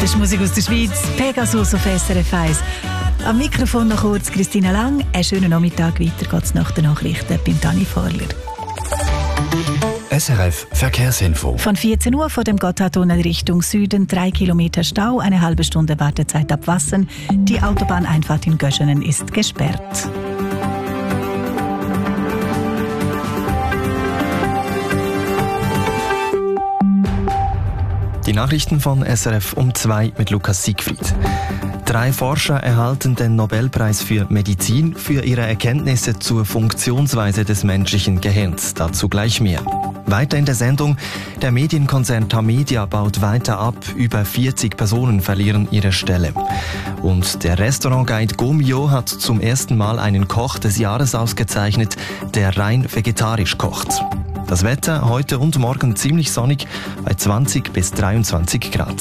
Das ist Musik aus der Schweiz, Pegasus auf SRF 1. Am Mikrofon noch kurz Christina Lang. Einen schönen Nachmittag. Weiter geht's nach den Nachrichten beim Dani Vorler. SRF Verkehrsinfo. Von 14 Uhr vor dem Gotthardtunnel Richtung Süden 3 Kilometer Stau, eine halbe Stunde Wartezeit ab Wassen. Die Autobahneinfahrt in Göschenen ist gesperrt. Die Nachrichten von SRF um 2 mit Lukas Siegfried. 3 Forscher erhalten den Nobelpreis für Medizin für ihre Erkenntnisse zur Funktionsweise des menschlichen Gehirns. Dazu gleich mehr. Weiter in der Sendung: Der Medienkonzern Tamedia baut weiter ab. Über 40 Personen verlieren ihre Stelle. Und der Restaurantguide Gomio hat zum ersten Mal einen Koch des Jahres ausgezeichnet, der rein vegetarisch kocht. Das Wetter heute und morgen ziemlich sonnig bei 20 bis 23 Grad.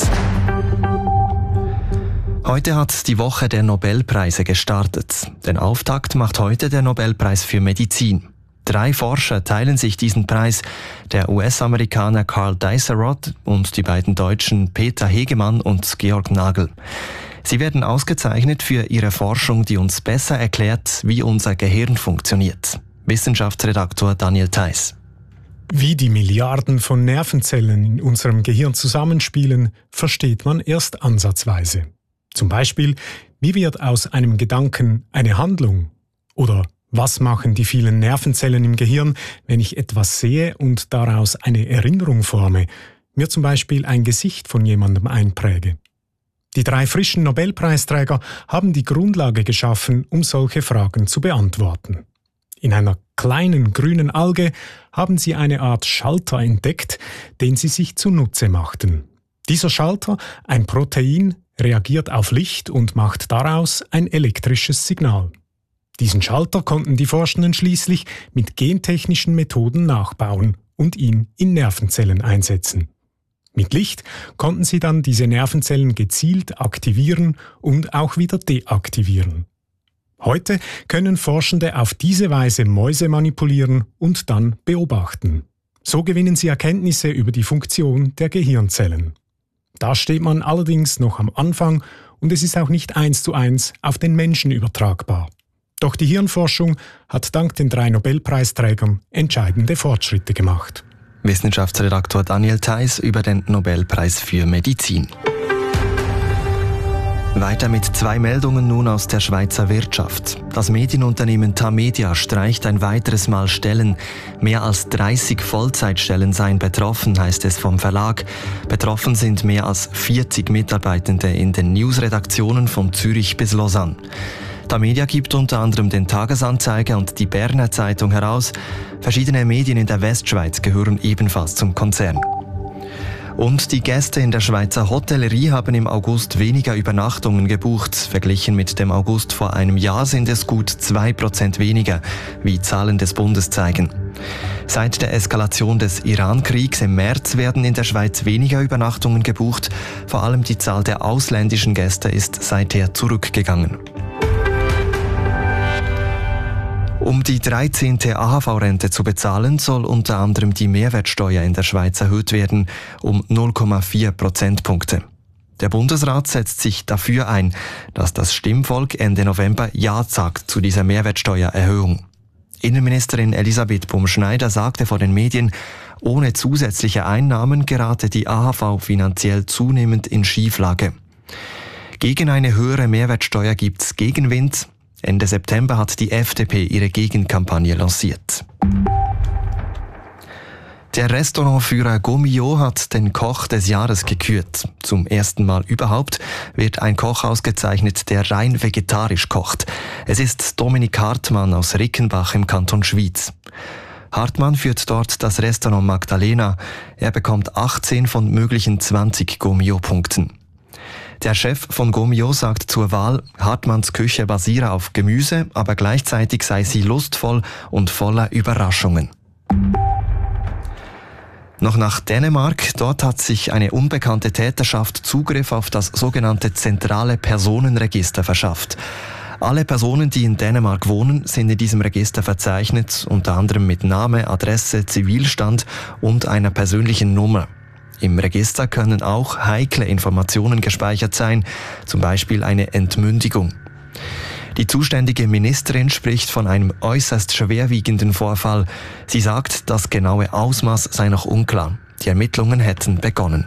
Heute hat die Woche der Nobelpreise gestartet. Den Auftakt macht heute der Nobelpreis für Medizin. 3 Forscher teilen sich diesen Preis, der US-Amerikaner Carl Dieserot und die beiden Deutschen Peter Hegemann und Georg Nagel. Sie werden ausgezeichnet für ihre Forschung, die uns besser erklärt, wie unser Gehirn funktioniert. Wissenschaftsredaktor Daniel Theiss. Wie die Milliarden von Nervenzellen in unserem Gehirn zusammenspielen, versteht man erst ansatzweise. Zum Beispiel, wie wird aus einem Gedanken eine Handlung? Oder was machen die vielen Nervenzellen im Gehirn, wenn ich etwas sehe und daraus eine Erinnerung forme, mir zum Beispiel ein Gesicht von jemandem einpräge? Die 3 frischen Nobelpreisträger haben die Grundlage geschaffen, um solche Fragen zu beantworten. In einer kleinen grünen Alge haben sie eine Art Schalter entdeckt, den sie sich zunutze machten. Dieser Schalter, ein Protein, reagiert auf Licht und macht daraus ein elektrisches Signal. Diesen Schalter konnten die Forschenden schließlich mit gentechnischen Methoden nachbauen und ihn in Nervenzellen einsetzen. Mit Licht konnten sie dann diese Nervenzellen gezielt aktivieren und auch wieder deaktivieren. Heute können Forschende auf diese Weise Mäuse manipulieren und dann beobachten. So gewinnen sie Erkenntnisse über die Funktion der Gehirnzellen. Da steht man allerdings noch am Anfang und es ist auch nicht 1:1 auf den Menschen übertragbar. Doch die Hirnforschung hat dank den 3 Nobelpreisträgern entscheidende Fortschritte gemacht. Wissenschaftsredaktor Daniel Theiss über den Nobelpreis für Medizin. Weiter mit 2 Meldungen nun aus der Schweizer Wirtschaft. Das Medienunternehmen Tamedia streicht ein weiteres Mal Stellen. Mehr als 30 Vollzeitstellen seien betroffen, heißt es vom Verlag. Betroffen sind mehr als 40 Mitarbeitende in den Newsredaktionen von Zürich bis Lausanne. Tamedia gibt unter anderem den Tagesanzeiger und die Berner Zeitung heraus. Verschiedene Medien in der Westschweiz gehören ebenfalls zum Konzern. Und die Gäste in der Schweizer Hotellerie haben im August weniger Übernachtungen gebucht. Verglichen mit dem August vor einem Jahr sind es gut 2% weniger, wie Zahlen des Bundes zeigen. Seit der Eskalation des Iran-Kriegs im März werden in der Schweiz weniger Übernachtungen gebucht. Vor allem die Zahl der ausländischen Gäste ist seither zurückgegangen. Um die 13. AHV-Rente zu bezahlen, soll unter anderem die Mehrwertsteuer in der Schweiz erhöht werden, um 0,4 Prozentpunkte. Der Bundesrat setzt sich dafür ein, dass das Stimmvolk Ende November Ja sagt zu dieser Mehrwertsteuererhöhung. Innenministerin Elisabeth Bumschneider sagte vor den Medien, ohne zusätzliche Einnahmen gerate die AHV finanziell zunehmend in Schieflage. Gegen eine höhere Mehrwertsteuer gibt's Gegenwind. Ende September hat die FDP ihre Gegenkampagne lanciert. Der Restaurantführer Gomio hat den Koch des Jahres gekürt. Zum ersten Mal überhaupt wird ein Koch ausgezeichnet, der rein vegetarisch kocht. Es ist Dominik Hartmann aus Rickenbach im Kanton Schwyz. Hartmann führt dort das Restaurant Magdalena. Er bekommt 18 von möglichen 20 Gomio-Punkten. Der Chef von Gomio sagt zur Wahl, Hartmanns Küche basiere auf Gemüse, aber gleichzeitig sei sie lustvoll und voller Überraschungen. Noch nach Dänemark. Dort hat sich eine unbekannte Täterschaft Zugriff auf das sogenannte zentrale Personenregister verschafft. Alle Personen, die in Dänemark wohnen, sind in diesem Register verzeichnet, unter anderem mit Name, Adresse, Zivilstand und einer persönlichen Nummer. Im Register können auch heikle Informationen gespeichert sein, zum Beispiel eine Entmündigung. Die zuständige Ministerin spricht von einem äußerst schwerwiegenden Vorfall. Sie sagt, das genaue Ausmaß sei noch unklar. Die Ermittlungen hätten begonnen.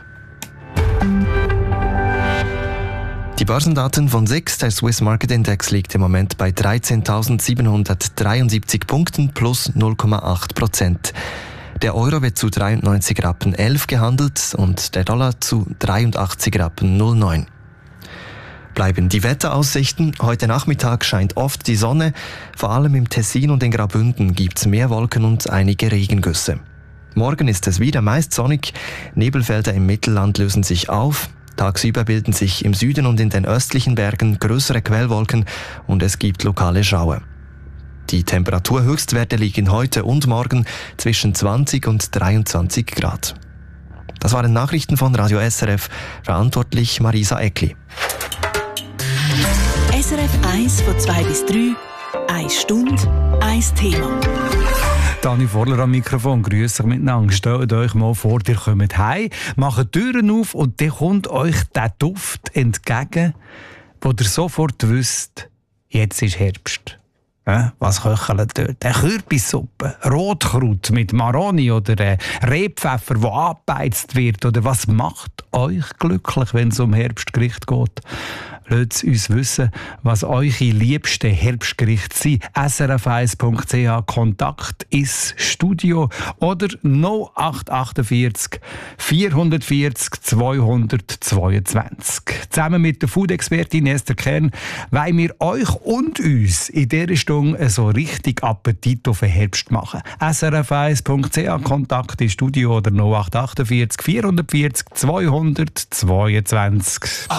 Die Börsendaten von SIX, der Swiss Market Index, liegt im Moment bei 13.773 Punkten plus 0,8%. Der Euro wird zu 93,11 Rappen gehandelt und der Dollar zu 83,09 Rappen. Bleiben die Wetteraussichten. Heute Nachmittag scheint oft die Sonne. Vor allem im Tessin und in Graubünden gibt es mehr Wolken und einige Regengüsse. Morgen ist es wieder meist sonnig. Nebelfelder im Mittelland lösen sich auf. Tagsüber bilden sich im Süden und in den östlichen Bergen größere Quellwolken und es gibt lokale Schauer. Die Temperaturhöchstwerte liegen heute und morgen zwischen 20 und 23 Grad. Das waren Nachrichten von Radio SRF, verantwortlich Marisa Eckli. SRF 1 von 2 bis 3, 1 Stunde, 1 Thema. Dani Vorler am Mikrofon, grüß euch miteinander. Stellt euch mal vor, ihr kommt heim, macht die Türen auf und dann kommt euch der Duft entgegen, wo ihr sofort wisst, jetzt ist Herbst. Was köcheln dort? Eine Kürbissuppe, Rotkraut mit Maroni oder Rehpfeffer, der angebeizt wird. Oder was macht euch glücklich, wenn es um Herbstgericht geht? Lasst uns wissen, was eure liebsten Herbstgerichte sind. srf1.ch Kontakt ins Studio oder 0848 440 222. Zusammen mit der Food-Expertin Esther Kern wollen wir euch und uns in dieser Stunde so richtig Appetit auf den Herbst machen. srf1.ch Kontakt ins Studio oder 0848 440 222.